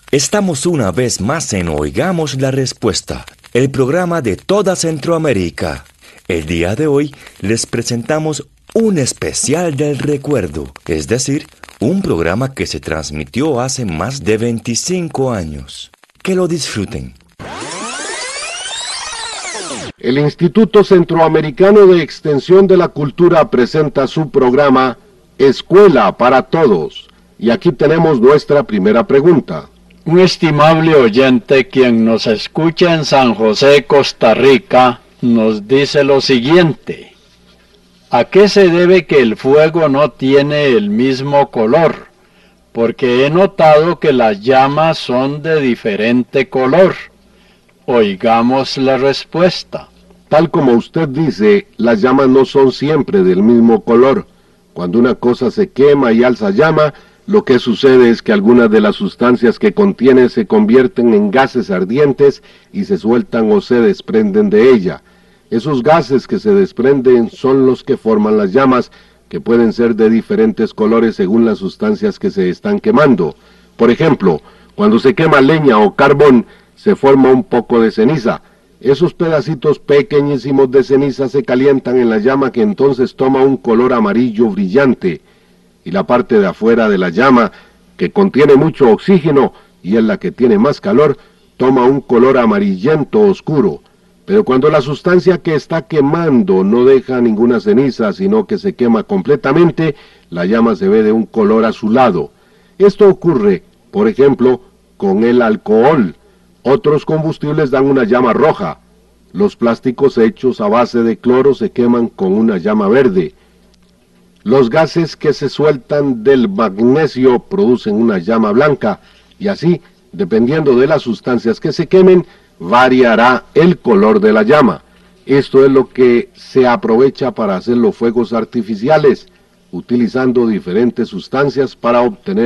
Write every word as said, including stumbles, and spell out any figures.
Estamos una vez más en Oigamos la Respuesta, el programa de toda Centroamérica. El día de hoy les presentamos un especial del recuerdo, es decir, un programa que se transmitió hace más de veinticinco años. Que lo disfruten. El Instituto Centroamericano de Extensión de la Cultura presenta su programa Escuela para Todos. Y aquí tenemos nuestra primera pregunta. Un estimable oyente quien nos escucha en San José, Costa Rica, nos dice lo siguiente. ¿A qué se debe que el fuego no tiene el mismo color? Porque he notado que las llamas son de diferente color. Oigamos la respuesta. Tal como usted dice, las llamas no son siempre del mismo color. Cuando una cosa se quema y alza llama, lo que sucede es que algunas de las sustancias que contiene se convierten en gases ardientes y se sueltan o se desprenden de ella. Esos gases que se desprenden son los que forman las llamas, que pueden ser de diferentes colores según las sustancias que se están quemando. Por ejemplo, cuando se quema leña o carbón, se forma un poco de ceniza. Esos pedacitos pequeñísimos de ceniza se calientan en la llama, que entonces toma un color amarillo brillante. Y la parte de afuera de la llama, que contiene mucho oxígeno y es la que tiene más calor, toma un color amarillento oscuro. Pero cuando la sustancia que está quemando no deja ninguna ceniza, sino que se quema completamente, la llama se ve de un color azulado. Esto ocurre, por ejemplo, con el alcohol. Otros combustibles dan una llama roja. Los plásticos hechos a base de cloro se queman con una llama verde. Los gases que se sueltan del magnesio producen una llama blanca, y así, dependiendo de las sustancias que se quemen, variará el color de la llama. Esto es lo que se aprovecha para hacer los fuegos artificiales, utilizando diferentes sustancias para obtener